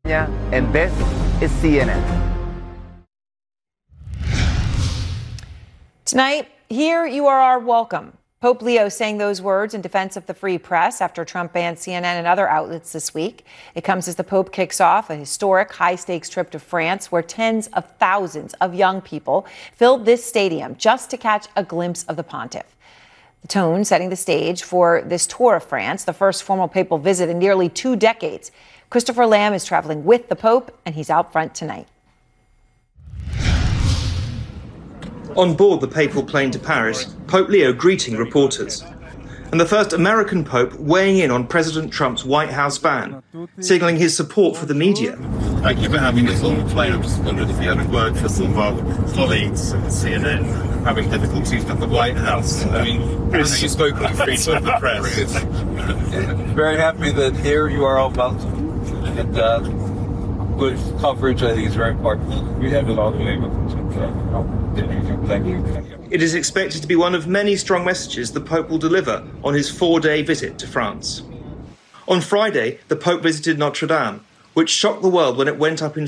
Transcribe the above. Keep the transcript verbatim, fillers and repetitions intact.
And this is C N N. Tonight, here you are our welcome. Pope Leo saying those words in defense of the free press after Trump banned C N N and other outlets this week. It comes as the Pope kicks off a historic high-stakes trip to France where tens of thousands of young people filled this stadium just to catch a glimpse of the pontiff. The tone setting the stage for this tour of France, the first formal papal visit in nearly two decades. Christopher Lamb is traveling with the Pope, and he's out front tonight. On board the papal plane to Paris, Pope Leo greeting reporters. And the first American Pope weighing in on President Trump's White House ban, signalling his support for the media. Thank you for having us on the plane. I just wondered if you had a word for some of our colleagues at C N N having difficulties at the White House. I mean, Chris, you spoke on freedom of the press. Very happy that here you are all welcome. And uh, good coverage, I think, is very important. We have it all the way. Thank you. It is expected to be one of many strong messages the Pope will deliver on his four-day visit to France. On Friday, the Pope visited Notre Dame, which shocked the world when it went up in